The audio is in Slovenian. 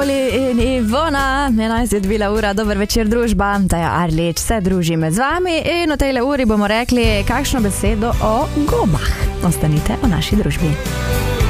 In Ivona, 11 je bila ura, dober večer družba, Taja Arlič se druži med z vami in v tej uri bomo rekli kakšno besedo o gobah. Ostanite v naši družbi.